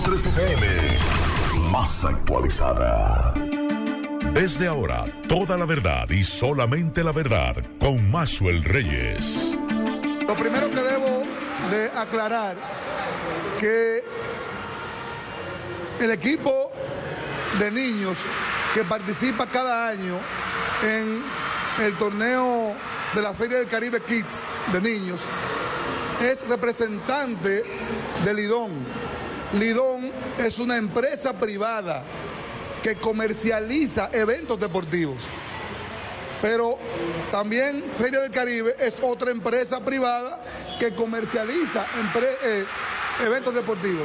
100.3 FM, más actualizada. Desde ahora, toda la verdad y solamente la verdad con Maxwell Reyes. Lo primero que debo de aclarar que el equipo de niños que participa cada año en el torneo de la Serie del Caribe Kids de niños es representante de Lidón. Lidón es una empresa privada que comercializa eventos deportivos, pero también Serie del Caribe es otra empresa privada que comercializa eventos deportivos.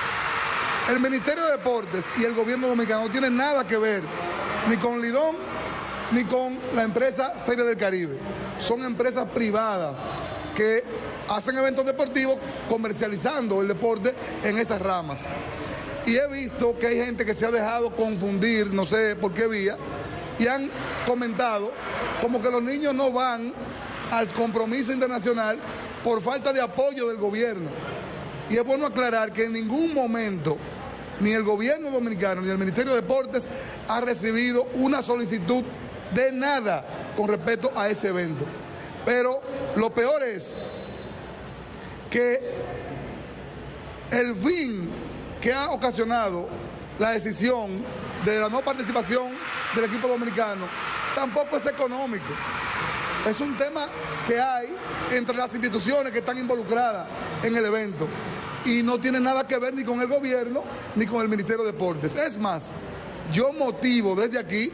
El Ministerio de Deportes y el gobierno dominicano no tienen nada que ver ni con Lidón ni con la empresa Serie del Caribe. Son empresas privadas que hacen eventos deportivos comercializando el deporte en esas ramas. Y he visto que hay gente que se ha dejado confundir, no sé por qué vía, y han comentado como que los niños no van al compromiso internacional por falta de apoyo del gobierno. Y es bueno aclarar que en ningún momento ni el gobierno dominicano ni el Ministerio de Deportes ha recibido una solicitud de nada con respecto a ese evento. Pero lo peor es que el fin que ha ocasionado la decisión de la no participación del equipo dominicano tampoco es económico. Es un tema que hay entre las instituciones que están involucradas en el evento y no tiene nada que ver ni con el gobierno ni con el Ministerio de Deportes. Es más, yo motivo desde aquí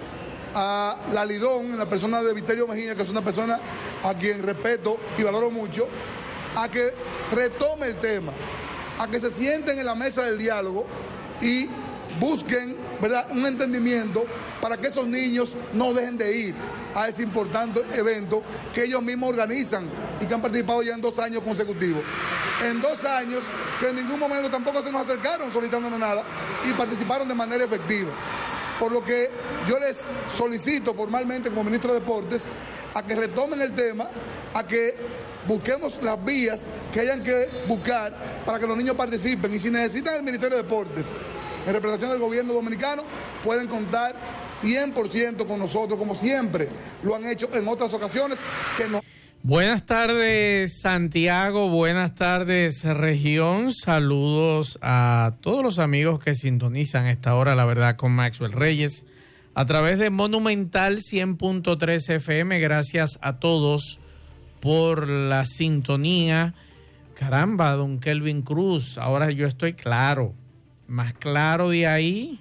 a la Lidón, en la persona de Viterio Mejía, que es una persona a quien respeto y valoro mucho, a que retome el tema, a que se sienten en la mesa del diálogo y busquen, ¿verdad?, un entendimiento para que esos niños no dejen de ir a ese importante evento que ellos mismos organizan y que han participado ya en 2 años consecutivos. En 2 años que en ningún momento tampoco se nos acercaron solicitándonos nada y participaron de manera efectiva. Por lo que yo les solicito formalmente como ministro de Deportes a que retomen el tema, a que busquemos las vías que hayan que buscar para que los niños participen. Y si necesitan el Ministerio de Deportes en representación del gobierno dominicano, pueden contar 100% con nosotros, como siempre lo han hecho en otras ocasiones. Buenas tardes, Santiago. Buenas tardes, región. Saludos a todos los amigos que sintonizan a esta hora, la verdad, con Maxwell Reyes a través de Monumental 100.3 FM. Gracias a todos por la sintonía. Caramba, don Kelvin Cruz, ahora yo estoy claro, más claro de ahí.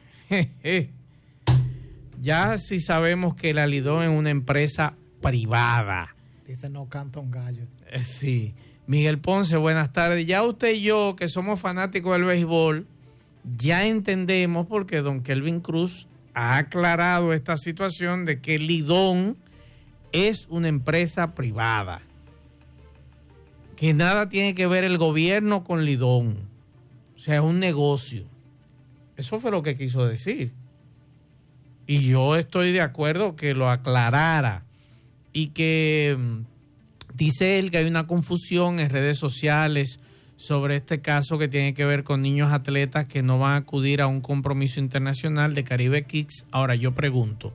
Ya sí sabemos que la Lidón es una empresa privada. Dice no canta un gallo. Sí. Miguel Ponce, buenas tardes. Ya usted y yo, que somos fanáticos del béisbol, ya entendemos porque don Kelvin Cruz ha aclarado esta situación de que Lidón es una empresa privada. Que nada tiene que ver el gobierno con Lidón. O sea, es un negocio. Eso fue lo que quiso decir. Y yo estoy de acuerdo que lo aclarara. Y que dice él que hay una confusión en redes sociales sobre este caso que tiene que ver con niños atletas que no van a acudir a un compromiso internacional de Caribe Kids. Ahora yo pregunto,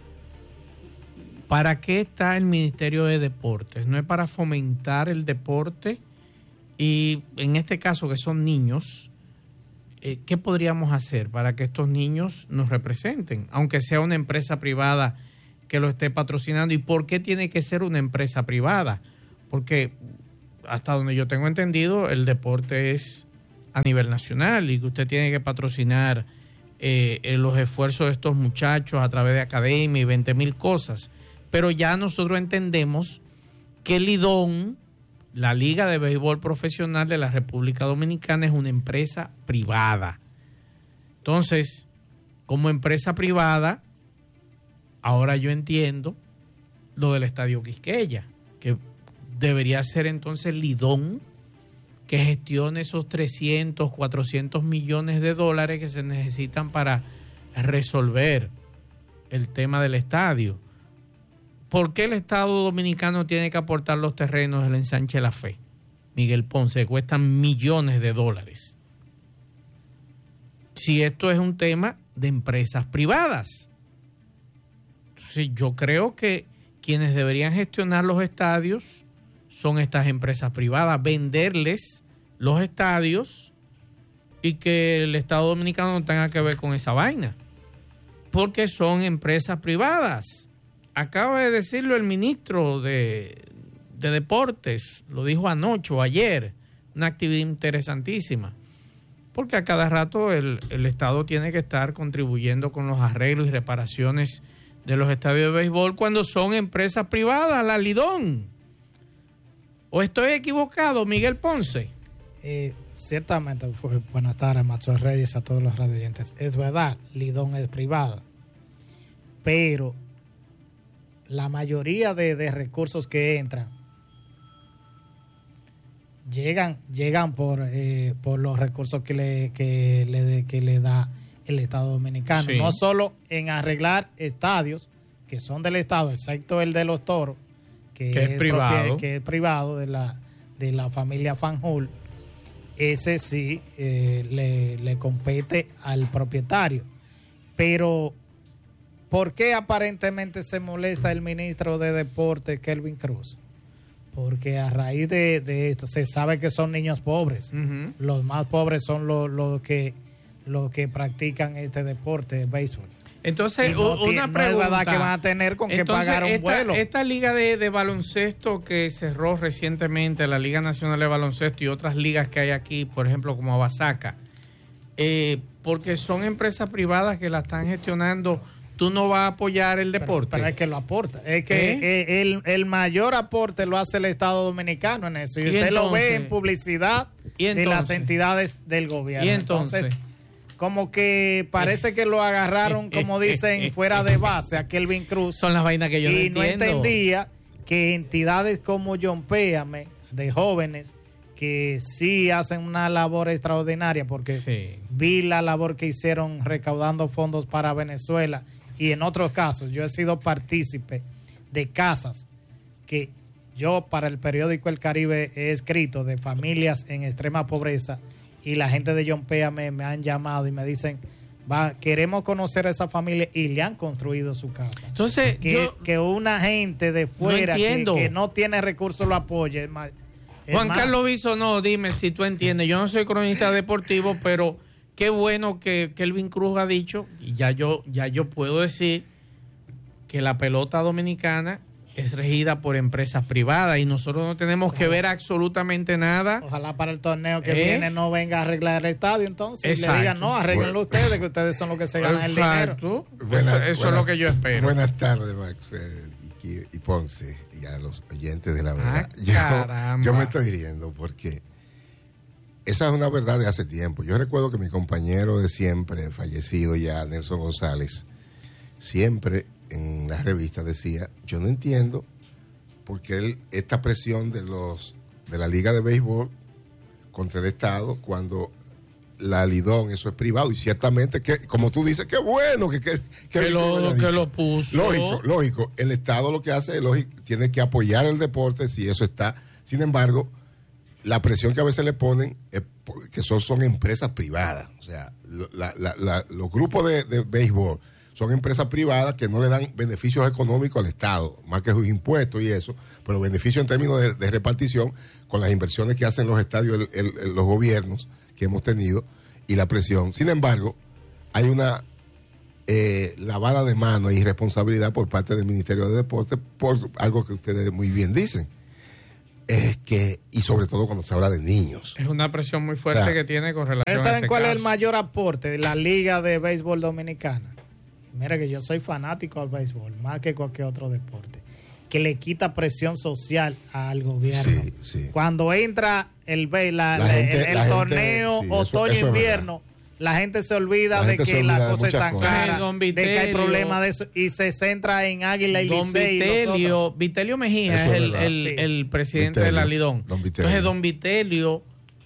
¿para qué está el Ministerio de Deportes? ¿No es para fomentar el deporte? Y en este caso que son niños, ¿qué podríamos hacer para que estos niños nos representen? Aunque sea una empresa privada que lo esté patrocinando. ¿Y por qué tiene que ser una empresa privada? Porque hasta donde yo tengo entendido, el deporte es a nivel nacional y que usted tiene que patrocinar los esfuerzos de estos muchachos a través de academia y 20,000 cosas. Pero ya nosotros entendemos que Lidón, la Liga de Béisbol Profesional de la República Dominicana, es una empresa privada. Entonces, como empresa privada, ahora yo entiendo lo del Estadio Quisqueya, que debería ser entonces Lidón que gestione esos 300, 400 millones de dólares que se necesitan para resolver el tema del estadio. ¿Por qué el Estado dominicano tiene que aportar los terrenos del ensanche La Fe? Miguel Ponce, cuestan millones de dólares. si esto es un tema de empresas privadas. Entonces, yo creo que quienes deberían gestionar los estadios son estas empresas privadas, venderles los estadios y que el Estado Dominicano no tenga que ver con esa vaina, porque son empresas privadas. Acaba de decirlo el ministro de Deportes, lo dijo anoche o ayer, una actividad interesantísima, porque a cada rato el Estado tiene que estar contribuyendo con los arreglos y reparaciones de los estadios de béisbol cuando son empresas privadas, la Lidón. ¿O estoy equivocado, Miguel Ponce? Ciertamente, buenas tardes, Maxwell Reyes, a todos los radioyentes. Es verdad, Lidón es privada, pero la mayoría de recursos que entran llegan por los recursos que le da el Estado Dominicano. Sí. No solo en arreglar estadios que son del Estado, excepto el de los Toros, que es privado de la familia Fanjul. Ese sí le compete al propietario. Pero ¿por qué aparentemente se molesta el ministro de Deportes, Kelvin Cruz? Porque a raíz de esto se sabe que son niños pobres. Uh-huh. Los más pobres son los que practican este deporte, el béisbol. Entonces, una pregunta. No es que van a tener con qué pagar un vuelo. Esta liga de baloncesto que cerró recientemente, la Liga Nacional de Baloncesto y otras ligas que hay aquí, por ejemplo, como Abasaca, porque son empresas privadas que la están gestionando, ¿tú no vas a apoyar el deporte? Pero es que lo aporta. Es que el mayor aporte lo hace el Estado Dominicano en eso. Y usted entonces lo ve en publicidad de las entidades del gobierno. Y entonces como que parece que lo agarraron, como dicen, fuera de base a Kelvin Cruz. Son las vainas que yo no entiendo. Y no entendía que entidades como Yompéame, de jóvenes, que sí hacen una labor extraordinaria, porque vi la labor que hicieron recaudando fondos para Venezuela, y en otros casos yo he sido partícipe de casas que yo para el periódico El Caribe he escrito de familias en extrema pobreza, y la gente de Yompéame me han llamado y me dicen, queremos conocer a esa familia, y le han construido su casa. Entonces, que una gente de fuera que no tiene recursos lo apoye. Juan Carlos Bisonó, dime si tú entiendes. Yo no soy cronista deportivo, pero qué bueno que Kelvin Cruz ha dicho, y ya yo puedo decir que la pelota dominicana es regida por empresas privadas y nosotros no tenemos que ver absolutamente nada. Ojalá para el torneo que viene no venga a arreglar el estadio, entonces le digan, no, arreglenlo ustedes, que ustedes son los que se ganan el dinero. Eso es lo que yo espero. Buenas tardes, Max y Ponce, y a los oyentes de la verdad. Yo me estoy riendo porque esa es una verdad de hace tiempo. Yo recuerdo que mi compañero de siempre, fallecido ya, Nelson González, siempre en las revistas decía, yo no entiendo por qué esta presión de la Liga de Béisbol contra el Estado, cuando la Lidón, eso es privado, y ciertamente, que como tú dices, qué bueno que lo puso. Lógico, el Estado lo que hace es, tiene que apoyar el deporte si eso está. Sin embargo, la presión que a veces le ponen es que son empresas privadas. O sea, los grupos de béisbol son empresas privadas que no le dan beneficios económicos al Estado, más que sus impuestos y eso, pero beneficios en términos de repartición con las inversiones que hacen los estadios, los gobiernos que hemos tenido y la presión. Sin embargo, hay una lavada de manos e irresponsabilidad por parte del Ministerio de Deportes por algo que ustedes muy bien dicen. Es que, y sobre todo cuando se habla de niños. Es una presión muy fuerte que tiene con relación a este ¿saben cuál caso? Es el mayor aporte de la Liga de Béisbol Dominicana? Mira que yo soy fanático al béisbol, más que cualquier otro deporte, que le quita presión social al gobierno. Sí. Cuando entra el torneo otoño-invierno, la gente se olvida de que la cosa es tan cara, de que hay problemas de eso, y se centra en Águila y Licey. Vitelio Mejía es el presidente de la Lidón. Entonces, don Vitelio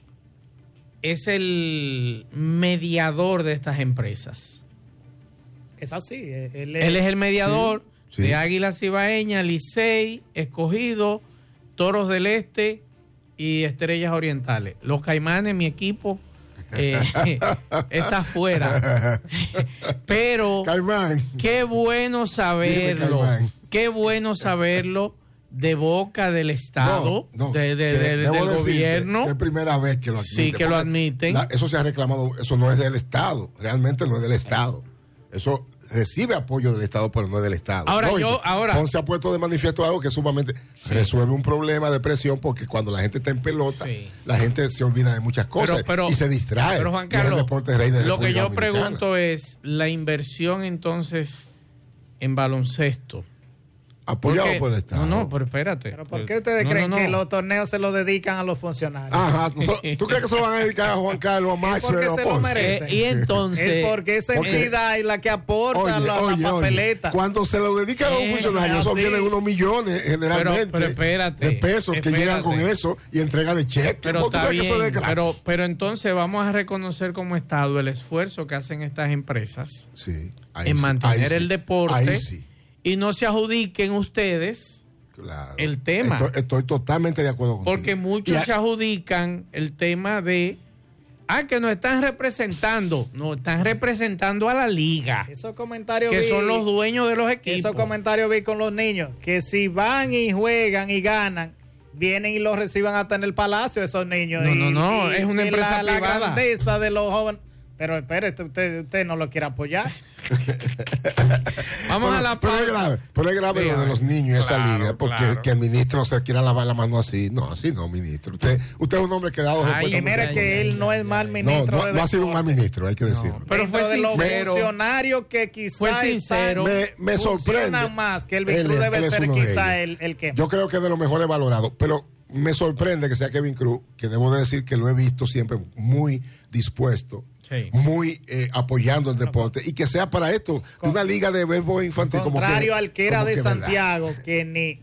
es el mediador de estas empresas. Es así. Él es el mediador de Águilas Cibaeñas, Licey, Escogido, Toros del Este y Estrellas Orientales. Los Caimanes, mi equipo, está fuera. Pero Caimán. qué bueno saberlo. Caimán. Qué bueno saberlo de boca del Estado, No, del debo gobierno. que es primera vez que lo admiten. Sí, que lo admiten. Eso se ha reclamado, eso no es del Estado, realmente no es del Estado. Eso recibe apoyo del Estado, pero no es del Estado. Ahora, no, Ponce ha puesto de manifiesto algo que sumamente resuelve un problema de presión, porque cuando la gente está en pelota, la gente se olvida de muchas cosas y se distrae. Pero Juan Carlos, el deporte rey de lo que yo República Dominicana. pregunto es la inversión entonces en baloncesto. Apoyado por el Estado. No, pero espérate. ¿Pero por qué ustedes creen que los torneos se los dedican a los funcionarios? Ajá, ¿tú crees que se lo van a dedicar a Juan Carlos, a Maxwell o a Ponce? Porque se lo merecen. Y entonces... Es porque esa entidad es la que aporta la papeleta. Cuando se lo dedican a un funcionario, eso vienen unos millones generalmente pero espérate, de pesos que llegan con eso y entrega de cheques. Pero está bien, pero entonces vamos a reconocer como Estado el esfuerzo que hacen estas empresas en mantener el deporte. Ahí sí. Y no se adjudiquen ustedes el tema. Estoy totalmente de acuerdo contigo. Porque muchos se adjudican el tema de que nos están representando. Nos están representando a la liga. Esos comentarios que son los dueños de los equipos. Esos comentarios vi con los niños. Que si van y juegan y ganan, vienen y los reciban hasta en el palacio esos niños. No, es una empresa privada. La grandeza de los jóvenes. Pero espérate, usted no lo quiere apoyar. Vamos a la pausa. Pero es grave lo de los niños y esa liga, porque que el ministro se quiera lavar la mano así. No, así no, ministro. Usted es un hombre que ha dado respuesta. Y mira que él no es mal ministro. No ha sido un mal ministro, hay que decirlo. Pero fue sincero. De los funcionarios que quizás fue sincero. Me sorprende más, que el Cruz debe ser quizá el que... Yo creo que es de los mejores valorados, pero me sorprende que sea Kevin Cruz, que debo de decir que lo he visto siempre muy dispuesto, muy apoyando el deporte, y que sea para esto, de una liga de béisbol infantil. Contrario al que era de Santiago, que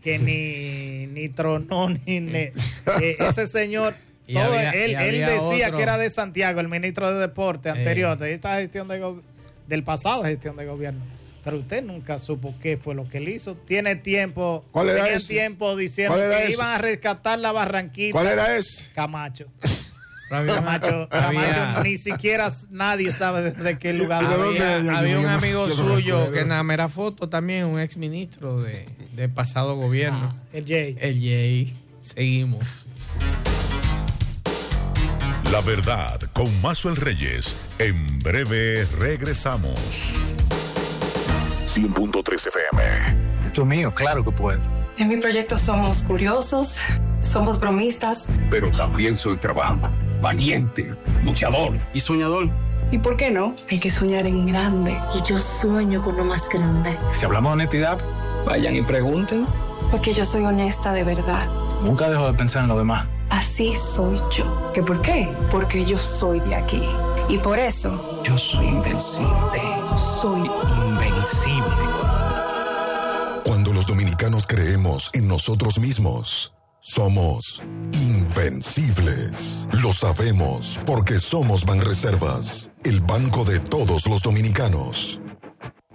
ni tronó, ese señor... Él decía que era de Santiago, el ministro de Deporte anterior, de esta gestión del pasado gestión de gobierno. Pero usted nunca supo qué fue lo que él hizo. Tiene tiempo. ¿Cuál era tenía ese? Tiempo diciendo que iban a rescatar la Barranquita. ¿Cuál era ese? Camacho. Camacho, ni siquiera nadie sabe de qué lugar. Había un amigo suyo que en la mera foto también, un exministro de pasado gobierno. El Jay. El Jay. Seguimos. La verdad con Maxwell Reyes. En breve regresamos. 100.3 FM. Esto es mío, claro que puedo. En mi proyecto somos curiosos, somos bromistas. Pero también soy trabajador, valiente, luchador y soñador. ¿Y por qué no? Hay que soñar en grande. Y yo sueño con lo más grande. Si hablamos de honestidad, vayan y pregunten. Porque yo soy honesta de verdad. Nunca dejo de pensar en lo demás. Así soy yo. ¿Qué por qué? Porque yo soy de aquí. Y por eso... yo soy invencible. Soy invencible. Cuando los dominicanos creemos en nosotros mismos, somos invencibles. Lo sabemos porque somos Banreservas, el banco de todos los dominicanos.